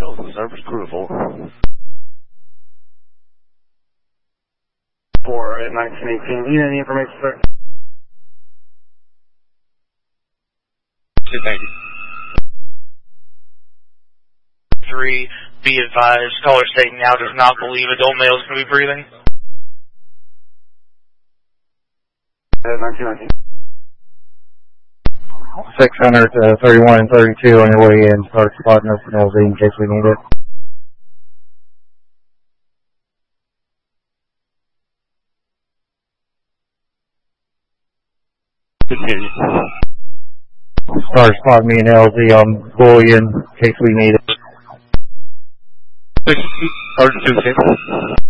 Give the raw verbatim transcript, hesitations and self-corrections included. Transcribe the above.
shows the service crew for. four at nineteen eighteen. Do you need any information, sir? Thank you. Three, be advised, caller stating now does not believe adult males can be breathing. At nineteen nineteen. six hundred, uh, thirty-one and thirty-two on your way in. Start spotting up an L Z in case we need it. Continue. Start spotting me an L Z on Bullion in case we need it. thirty-two, ten.